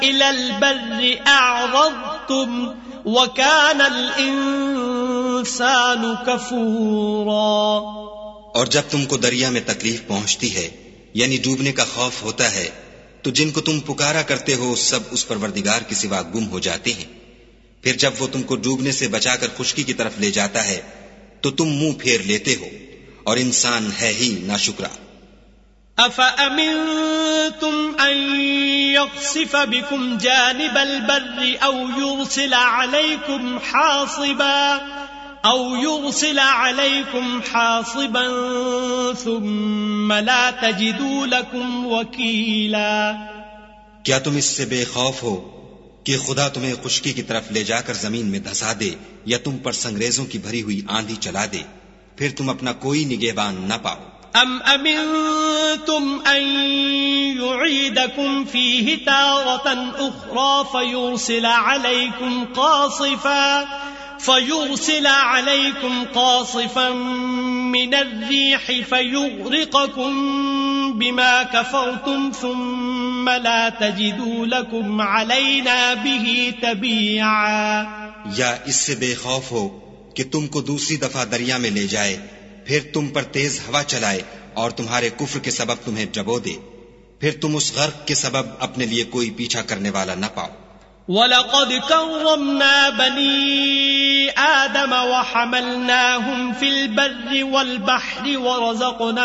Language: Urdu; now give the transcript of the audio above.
إلى البر أعرضتم وكان الإنسان كفورا. اور جب تم کو دریا میں تکلیف پہنچتی ہے یعنی ڈوبنے کا خوف ہوتا ہے تو جن کو تم پکارا کرتے ہو سب اس پروردگار کے سوا گم ہو جاتے ہیں. پھر جب وہ تم کو ڈوبنے سے بچا کر خشکی کی طرف لے جاتا ہے تو تم منہ پھیر لیتے ہو اور انسان ہے ہی ناشکرا. أَفَأَمِنْتُمْ أَنْ يَخْسِفَ بِكُمْ جَانِبَ الْبَرِّ أَوْ يُرْسِلَ عَلَيْكُمْ حَاصِبًا ثُمَّ لَا تَجِدُوا لَكُمْ وَكِيلًا. کیا تم اس سے بے خوف ہو کہ خدا تمہیں خشکی کی طرف لے جا کر زمین میں دھسا دے یا تم پر سنگریزوں کی بھری ہوئی آندھی چلا دے پھر تم اپنا کوئی نگہبان نہ پاؤ. ام امنتم ان يعيدكم فيه تارة اخرى فيرسل عليكم قاصفا من الريح فيغرقكم بما كفرتم ثم لا تجدوا لكم علينا به تبيعا. یا اس سے بے خوف ہو کہ تم کو دوسری دفعہ دریا میں لے جائے پھر تم پر تیز ہوا چلائے اور تمہارے کفر کے سبب تمہیں ڈبو دے پھر تم اس غرق کے سبب اپنے لیے کوئی پیچھا کرنے والا نہ پاؤ. وَلَقَدْ كَرَّمْنَا بَنِي آدَمَ وَحَمَلْنَاهُمْ فِي الْبَرِّ وَالْبَحْرِ